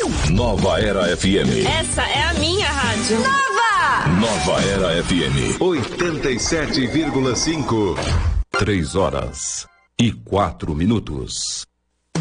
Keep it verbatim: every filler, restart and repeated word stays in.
Nova Era F M. Essa é a minha rádio. Nova! Nova Era F M. oitenta e sete vírgula cinco. Três horas e quatro minutos.